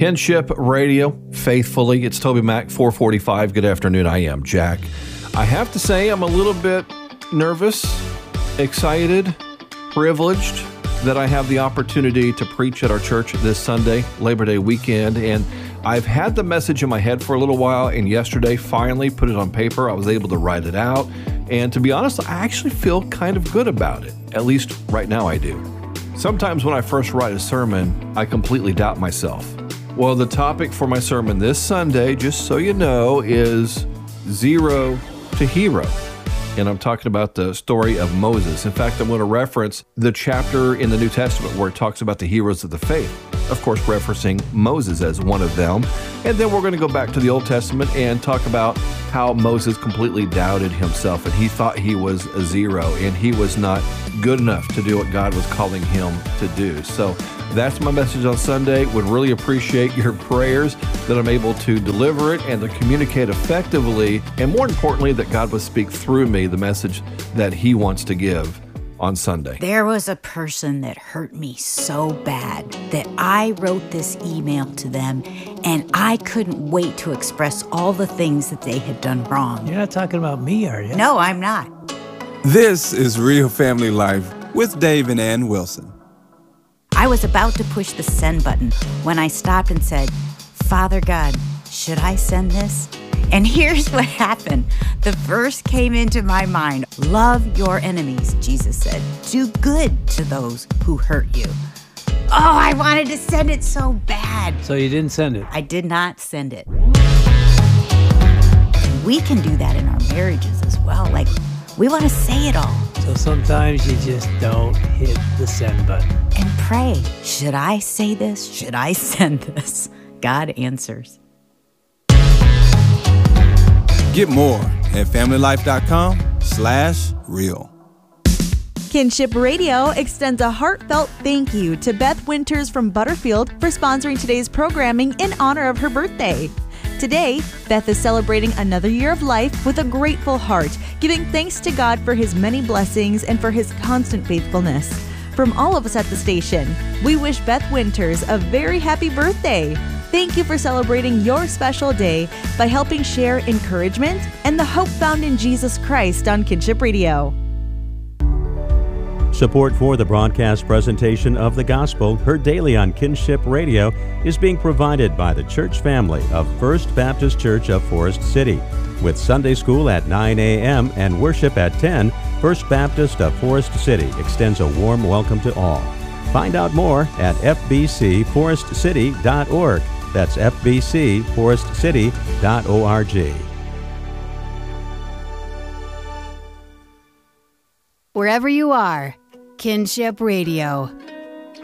Kinship Radio, faithfully. It's Toby Mac, 445. Good afternoon. I am Jack. I have to say I'm a little bit nervous, excited, privileged that I have the opportunity to preach at our church this Sunday, Labor Day weekend. And I've had the message in my head for a little while, and yesterday finally put it on paper. I was able to write it out. And to be honest, I actually feel kind of good about it. At least right now I do. Sometimes when I first write a sermon, I completely doubt myself. Well, the topic for my sermon this Sunday, just so you know, is Zero to Hero. And I'm talking about the story of Moses. In fact, I'm going to reference the chapter in the New Testament where it talks about the heroes of the faith. Of course, referencing Moses as one of them. And then we're going to go back to the Old Testament and talk about how Moses completely doubted himself and he thought he was a zero and he was not good enough to do what God was calling him to do. So that's my message on Sunday. Would really appreciate your prayers that I'm able to deliver it and to communicate effectively, and more importantly, that God would speak through me the message that He wants to give on Sunday. There was a person that hurt me so bad that I wrote this email to them, and I couldn't wait to express all the things that they had done wrong. You're not talking about me, are you? No, I'm not. This is Real Family Life with Dave and Ann Wilson. I was about to push the send button when I stopped and said, Father God, should I send this? And here's what happened. The verse came into my mind. Love your enemies, Jesus said. Do good to those who hurt you. Oh, I wanted to send it so bad. So you didn't send it? I did not send it. We can do that in our marriages as well. Like, we want to say it all. So sometimes you just don't hit the send button. And pray, should I say this? Should I send this? God answers. Get more at familylife.com/real. Kinship Radio extends a heartfelt thank you to Beth Winters from Butterfield for sponsoring today's programming in honor of her birthday. Today, Beth is celebrating another year of life with a grateful heart, giving thanks to God for His many blessings and for His constant faithfulness. From all of us at the station, we wish Beth Winters a very happy birthday. Thank you for celebrating your special day by helping share encouragement and the hope found in Jesus Christ on Kinship Radio. Support for the broadcast presentation of the gospel, heard daily on Kinship Radio, is being provided by the church family of First Baptist Church of Forest City. With Sunday school at 9 a.m. and worship at 10, First Baptist of Forest City extends a warm welcome to all. Find out more at fbcforestcity.org. That's fbcforestcity.org. Wherever you are, Kinship Radio.